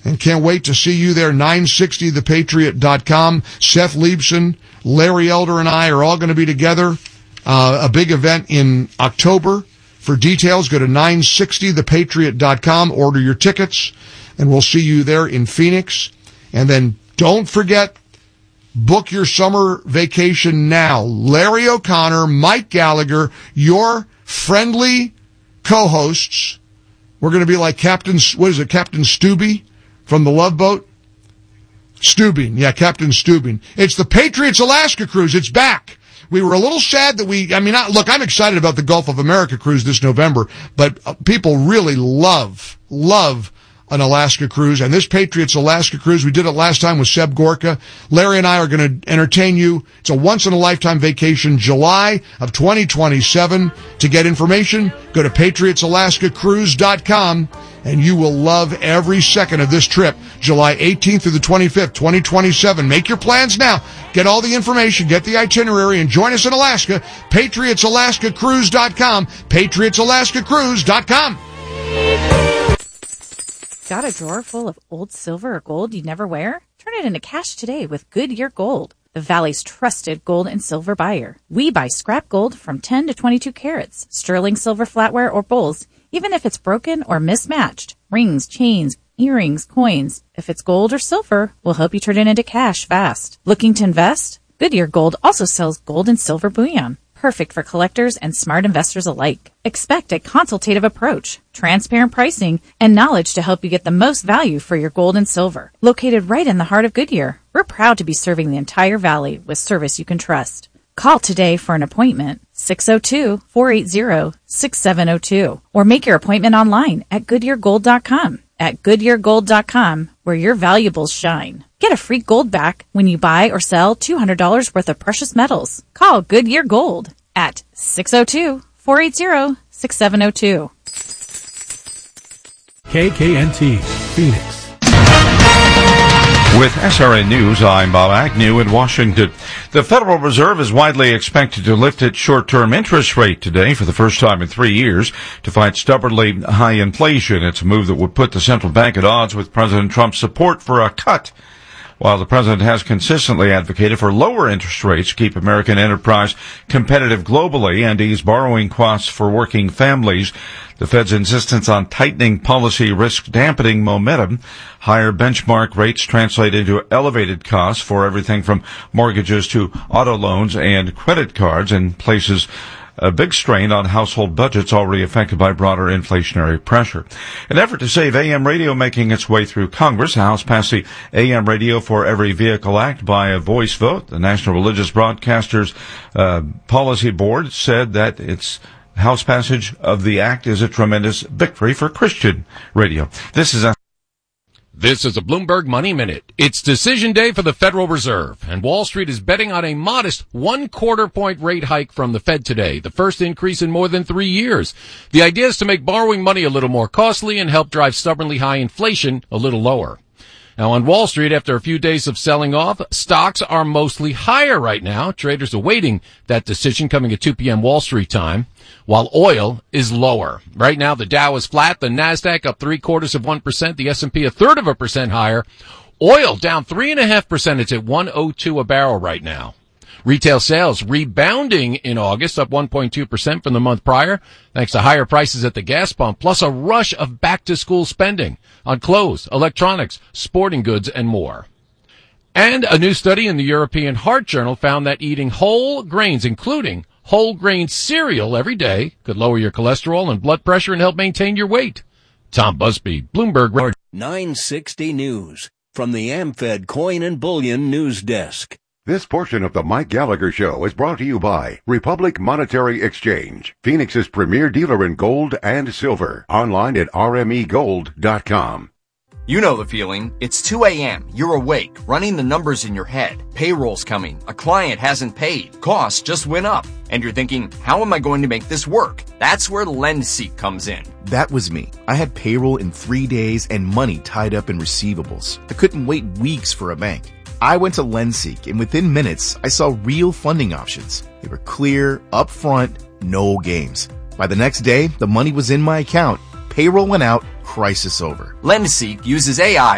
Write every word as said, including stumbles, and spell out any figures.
And can't wait to see you there, nine sixty the patriot dot com. Seth Leibson, Larry Elder, and I are all going to be together. Uh, a big event in October. For details, go to nine sixty the patriot dot com, order your tickets, and we'll see you there in Phoenix. And then don't forget, book your summer vacation now. Larry O'Connor, Mike Gallagher, your friendly co-hosts. We're going to be like Captain, what is it, Captain Stubby from the Love Boat? Stubing, yeah, Captain Stubing. It's the Patriots Alaska Cruise. It's back. We were a little sad that we, I mean, I, look, I'm excited about the Gulf of America cruise this November, but uh, people really love, love an Alaska cruise. And this Patriots Alaska cruise, we did it last time with Seb Gorka. Larry and I are going to entertain you. It's a once-in-a-lifetime vacation, July of twenty twenty-seven. To get information, go to patriots alaska cruise dot com, and you will love every second of this trip, July eighteenth through the twenty-fifth, twenty twenty-seven. Make your plans now. Get all the information, get the itinerary, and join us in Alaska. patriots alaska cruise dot com, patriots alaska cruise dot com. Got a drawer full of old silver or gold you never wear? Turn it into cash today with Goodyear Gold, the Valley's trusted gold and silver buyer. We buy scrap gold from ten to twenty-two carats, sterling silver flatware or bowls, even if it's broken or mismatched. Rings, chains, earrings, coins. If it's gold or silver, we'll help you turn it into cash fast. Looking to invest? Goodyear Gold also sells gold and silver bullion. Perfect for collectors and smart investors alike. Expect a consultative approach, transparent pricing, and knowledge to help you get the most value for your gold and silver. Located right in the heart of Goodyear, we're proud to be serving the entire valley with service you can trust. Call today for an appointment, six oh two, four eight zero, six seven oh two, or make your appointment online at goodyear gold dot com. At goodyear gold dot com, where your valuables shine. Get a free gold back when you buy or sell two hundred dollars worth of precious metals. Call Goodyear Gold at six oh two, four eight zero, six seven oh two. K K N T, Phoenix. With S R N News, I'm Bob Agnew in Washington. The Federal Reserve is widely expected to lift its short-term interest rate today for the first time in three years to fight stubbornly high inflation. It's a move that would put the central bank at odds with President Trump's support for a cut. While the president has consistently advocated for lower interest rates to keep American enterprise competitive globally and ease borrowing costs for working families, the Fed's insistence on tightening policy risk dampening momentum. Higher benchmark rates translate into elevated costs for everything from mortgages to auto loans and credit cards, and places a big strain on household budgets already affected by broader inflationary pressure. An effort to save A M radio making its way through Congress. The House passed the A M Radio for Every Vehicle Act by a voice vote. The National Religious Broadcasters uh, Policy Board said that its House passage of the act is a tremendous victory for Christian radio. This is a This is a Bloomberg Money Minute. It's decision day for the Federal Reserve, and Wall Street is betting on a modest one-quarter point rate hike from the Fed today, the first increase in more than three years. The idea is to make borrowing money a little more costly and help drive stubbornly high inflation a little lower. Now, on Wall Street, after a few days of selling off, stocks are mostly higher right now. Traders are awaiting that decision coming at two p.m. Wall Street time, while oil is lower. Right now, the Dow is flat, the Nasdaq up three quarters of one percent, the S and P a third of a percent higher. Oil down three and a half percent. It's at one oh two a barrel right now. Retail sales rebounding in August, up one point two percent from the month prior, thanks to higher prices at the gas pump, plus a rush of back-to-school spending on clothes, electronics, sporting goods, and more. And a new study in the European Heart Journal found that eating whole grains, including whole grain cereal every day, could lower your cholesterol and blood pressure and help maintain your weight. Tom Busby, Bloomberg. nine sixty News, from the AmFed Coin and Bullion News Desk. This portion of the Mike Gallagher Show is brought to you by Republic Monetary Exchange, Phoenix's premier dealer in gold and silver. Online at r m e gold dot com. You know the feeling. It's two a.m. You're awake, running the numbers in your head. Payroll's coming. A client hasn't paid. Costs just went up. And you're thinking, how am I going to make this work? That's where LendSeek comes in. That was me. I had payroll in three days and money tied up in receivables. I couldn't wait weeks for a bank. I went to LendSeek, and within minutes, I saw real funding options. They were clear, upfront, no games. By the next day, the money was in my account. Payroll went out, crisis over. LendSeek uses A I